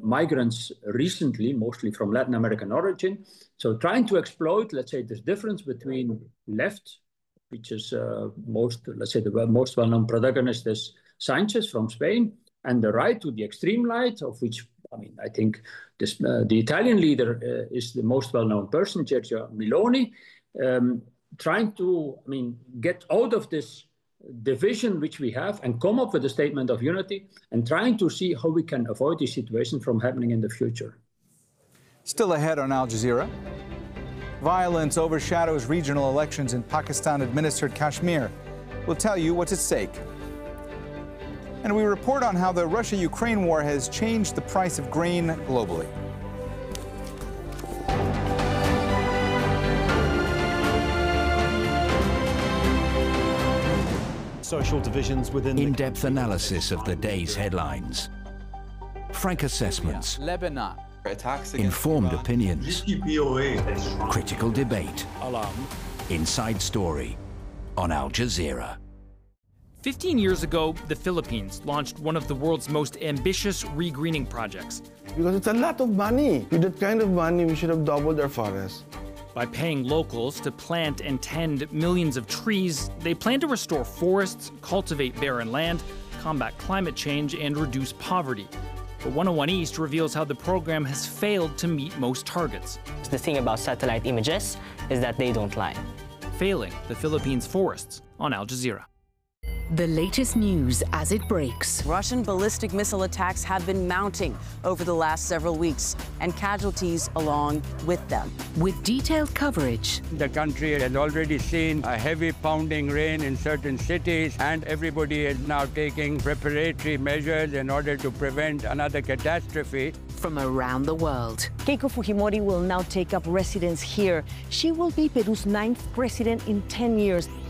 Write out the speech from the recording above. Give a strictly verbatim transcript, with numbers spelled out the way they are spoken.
migrants recently, mostly from Latin American origin. So trying to exploit, let's say, this difference between left, which is uh, most, let's say, the most well-known protagonist is Sanchez from Spain, and the right to the extreme right, of which, I mean, I think this, uh, the Italian leader uh, is the most well-known person, Giorgia Meloni, um, trying to, I mean, get out of this division which we have and come up with a statement of unity and trying to see how we can avoid this situation from happening in the future. Still ahead on Al Jazeera, violence overshadows regional elections in Pakistan-administered Kashmir. We'll tell you what's at stake. And we report on how the Russia-Ukraine war has changed the price of grain globally. Social divisions within in-depth analysis of the day's headlines, frank assessments, Lebanon, informed opinions, critical debate, inside story on Al Jazeera. Fifteen years ago, the Philippines launched one of the world's most ambitious regreening projects. Because it's a lot of money. With that kind of money, we should have doubled our forests. By paying locals to plant and tend millions of trees, they plan to restore forests, cultivate barren land, combat climate change, and reduce poverty. But one oh one East reveals how the program has failed to meet most targets. The thing about satellite images is that they don't lie. Failing the Philippines' forests on Al Jazeera. The latest news as it breaks. Russian ballistic missile attacks have been mounting over the last several weeks, and casualties along with them. With detailed coverage. The country has already seen a heavy pounding rain in certain cities, and everybody is now taking preparatory measures in order to prevent another catastrophe. From around the world. Keiko Fujimori will now take up residence here. She will be Peru's ninth president in ten years.